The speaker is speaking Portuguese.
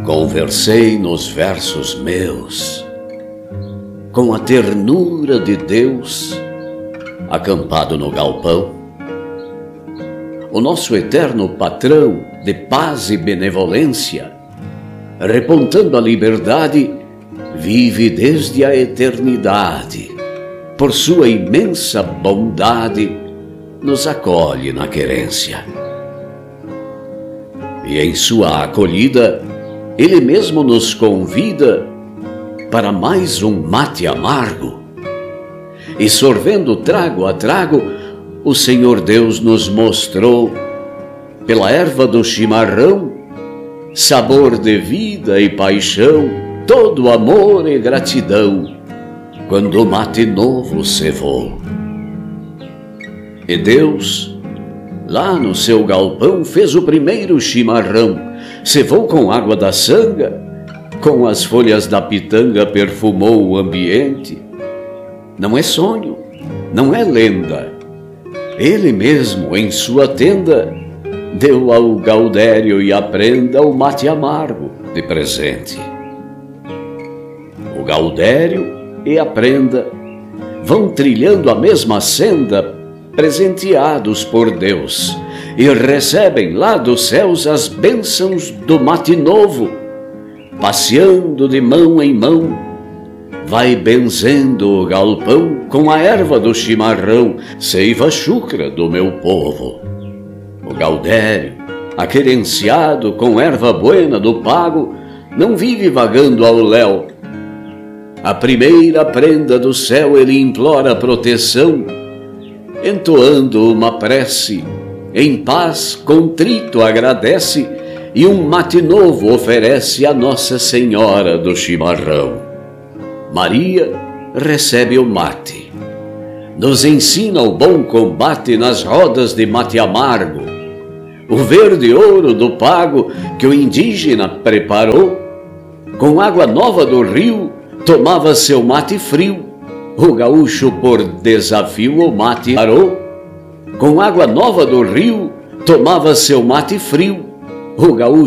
Conversei nos versos meus com a ternura de Deus acampado no galpão. O nosso eterno patrão de paz e benevolência, repontando a liberdade, vive desde a eternidade. Por sua imensa bondade, nos acolhe na querência. E em sua acolhida, Ele mesmo nos convida para mais um mate amargo. E sorvendo trago a trago, o Senhor Deus nos mostrou, pela erva do chimarrão, sabor de vida e paixão, todo amor e gratidão, quando o mate novo cevou. E Deus, lá no seu galpão, fez o primeiro chimarrão, cevou com água da sanga, com as folhas da pitanga perfumou o ambiente. Não é sonho, não é lenda, Ele mesmo em sua tenda deu ao Gaudério e à prenda o mate amargo de presente. O Gaudério e a prenda vão trilhando a mesma senda, presenteados por Deus, e recebem lá dos céus as bênçãos do mate novo. Passeando de mão em mão, vai benzendo o galpão com a erva do chimarrão, seiva chucra do meu povo. O Gaudério, aquerenciado com erva buena do pago, não vive vagando ao léu. A primeira prenda do céu ele implora proteção, entoando uma prece, em paz contrito agradece, e um mate novo oferece a Nossa Senhora do Chimarrão. Maria recebe o mate, nos ensina o bom combate nas rodas de mate amargo, o verde ouro do pago que o indígena preparou, com água nova do rio tomava seu mate frio, o gaúcho por desafio o mate parou. Com água nova do rio tomava seu mate frio, o gaúcho